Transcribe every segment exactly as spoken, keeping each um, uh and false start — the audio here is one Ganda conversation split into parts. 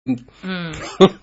mm.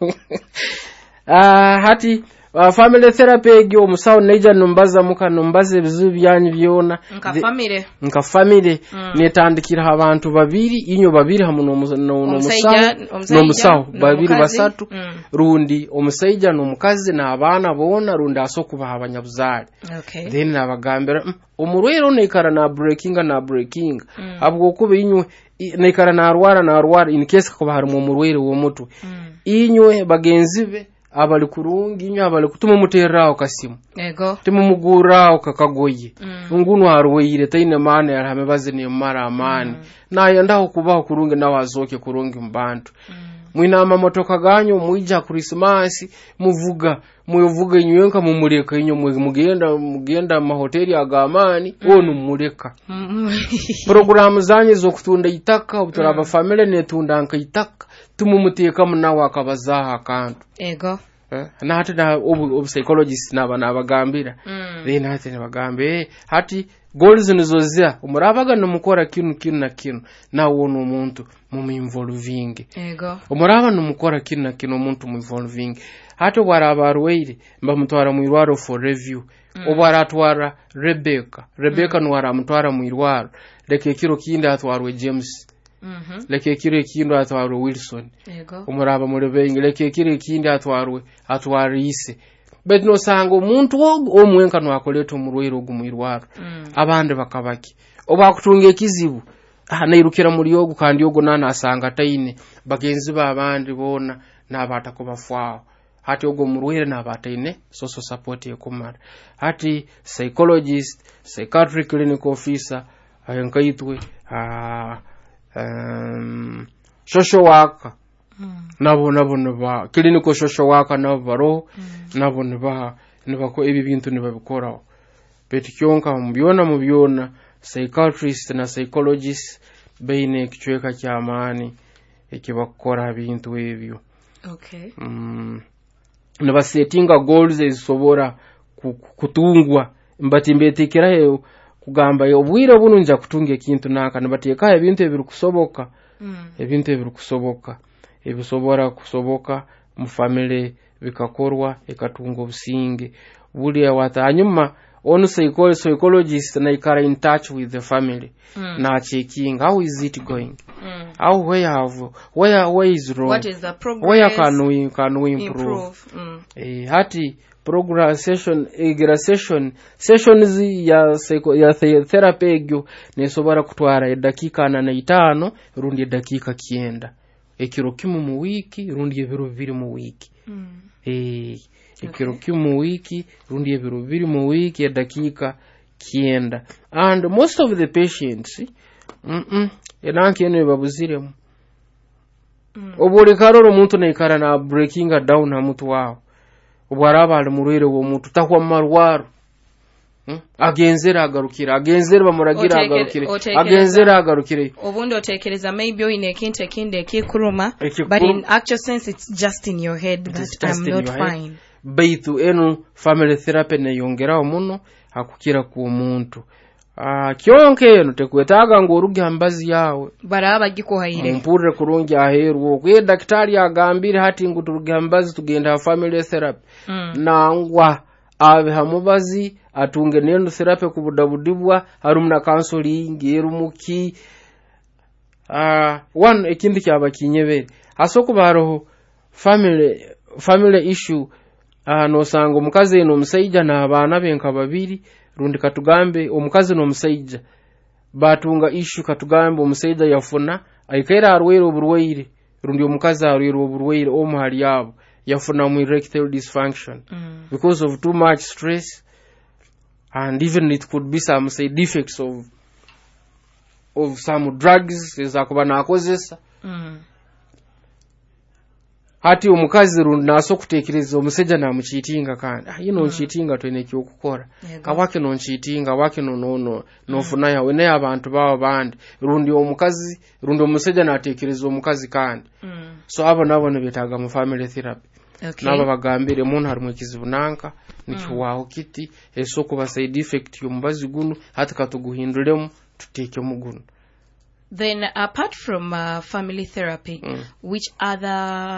uh, hati uh, family therapy egyo omusawo neija numbaza muka numbaza ebizibu byanyu byona nka family nka family mm. netandikira abantu babiri inyo babiri hamu n'omusawo n'omusawo babiri basatu mm. rundi omusaija n'omukazi n'abaana bona rundi asokuba abanyabuzali okay then nabagambira mm, omurwero nekara na breaking na breaking mm. abwo kube inyo nekara na arwara na arwara in case ko bahari mu murwero wo mutu mm. inyo bagenzi be abali kurungi inyo abali kutuma muterraho kasimu ego timu muguraho kakagoye mm. ngunu arweyire taine maana yarahame bazini mara amani mm. naye ndaho kubaho kurungi nawazoke kurungi mbantu mm. mwina amamotoka ganyo muija Christmas muvuga muvuga inywenka mumureka inyo mugenda mugenda mahoteli agamani mm. onu mureka mm. program zanye zo kutunda itaka uturaba mm. family netunda nka itaka tumumuteka munawa akabazaha kantu ego eh na hati na obu psychologist naba nabagambira mm. then hati nabagambye hati goals nizozia umurabaga numukora kinu kinu na kinu na wono umuntu mu involving ego umuraba numukora kinu na kinu umuntu mu involving hati waraba arweire mba mutwara mu irwaro for review mm. obara atwara Rebecca Rebecca mm. nwara mutwara mu irwaro leke kiro kindi atwarwe James mhm leke kiro kindi atwarwe Wilson ego umuraba murebenge leke kiro kindi atwarwe atware ise bet no sanga umuntu omwenka no akoleta umurwero gumwirwaro mm. abande bakabaki obakutunga ekizibu nairukira muri yogo kandi yogo nana asanga taine bagenzi babandi bona nabata ko bafwao hati yogo murwere nabataine social support yekumara hati psychologist psychiatric clinical officer ayankaitwe ah um social worker mm. nabo nabo naba clinical social worker nabo baro mm. nabo naba nibako ebi bintu nibabikoraho beti kyonka mubyona mubyona psychiatrist na psychologist beine kichweka kyamani ekibakora bintu ebyo okay mm naba settinga goals ezisobora kutungwa mbati mbetekera he kugamba obwire bununja kutunga ekintu naka nabateka ebintu ebiri kusoboka mm. ebintu ebiri kusoboka ebisobora kusoboka mu family bikakorwa ekatunga obusinge buli awata hanyuma onu psychologist na ikara in touch with the family mm. na checking how is it going mm. how where have where where is wrong what is the progress where can we can we improve, improve. Mm. eh hati program session egira session sessions ya psycho ya therapy egyo nesobora kutwara edakika na itano rundi edakika kienda ekiro kimu mu wiki rundi ebiro bibiri mu wiki mm. eh ekiro okay. kimu mu wiki rundi ebiro bibiri mu wiki edakika kienda and most of the patients mm -mm, enanke eno babuziremu mm. obole karoro muntu nekara na breaking down ha mutu wao obwaraba ali murwere wo muntu takwa marwaro hmm? agenzera agarukira agenzera bamuragira agarukire agenzera agarukire obundi otekereza maybe oine kinte kinde kikuruma but in actual sense it's just in your head that I'm not fine baitu eno family therapy ne yongera omuno akukira ku muntu ah kyonke eno tekwetaga ngo orugambazi yawe baraba gikuhaire mpurre kurungi aheru kwe daktari agambire hati ngo turugambazi tugenda family therapy mm. nangwa abe hamubazi atunge nendo therapy kubudabudibwa harumna counseling yerumuki ah one ekindi cyaba kinyebere asoko baroho family family issue ah no sango mukazi no musaija na abana benka babiri rundi katugambe omukazi no musaija batunga issue katugambe omusaija yafuna ayikaira arwere oburweire rundi omukazi arwere oburweire omuhali yabo yafuna mu erectile dysfunction mm. because of too much stress and even it could be some say defects of of some drugs ezakuba nakozesa mm. hati omukazi rundi naso kutekereza omuseja na muchitinga kandi ah yino nchitinga mm. twene kyokukora awake no nchitinga awake no no no nofuna yawe ne abantu bawo bandi rundi omukazi rundi omuseja natekereza omukazi kandi mm. so abo nabo nebetaga mu family therapy okay. naba bagambire muntu harimo kizibunanka nikiwaho mm. kiti esoko ba side effect yo mubazi gunu hati katuguhinduremo tuteke muguno Then apart from uh, family therapy, mm. which other